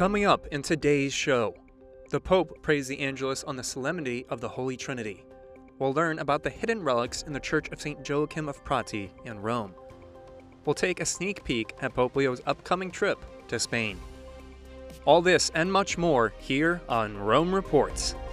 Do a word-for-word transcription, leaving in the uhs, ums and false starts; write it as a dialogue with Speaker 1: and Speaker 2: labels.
Speaker 1: Coming up in today's show, the Pope prays the Angelus on the Solemnity of the Holy Trinity. We'll learn about the hidden relics in the Church of Saint Joachim of Prati in Rome. We'll take a sneak peek at Pope Leo's upcoming trip to Spain. All this and much more here on Rome Reports.